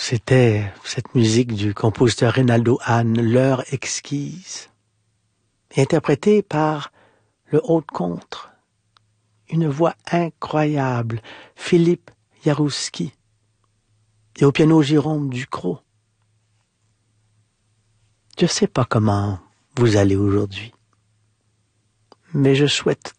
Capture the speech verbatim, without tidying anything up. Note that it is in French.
C'était cette musique du compositeur Reynaldo Hahn, L'heure exquise, interprétée par le haut-de-contre, une voix incroyable, Philippe Jarouski, et au piano Jérôme Ducrot. Je ne sais pas comment vous allez aujourd'hui, mais je souhaite